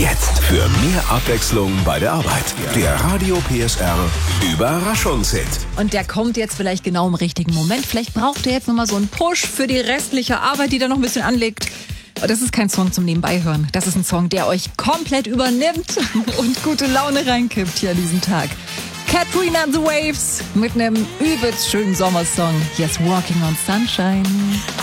Jetzt für mehr Abwechslung bei der Arbeit. Der Radio PSR Überraschungshit. Und der kommt jetzt vielleicht genau im richtigen Moment. Vielleicht braucht ihr jetzt nochmal so einen Push für die restliche Arbeit, die da noch ein bisschen anliegt. Aber das ist kein Song zum Nebenbeihören. Das ist ein Song, der euch komplett übernimmt und gute Laune reinkippt hier an diesem Tag. Katrina and the Waves mit einem übelst schönen Sommersong. Yes, Walking on Sunshine.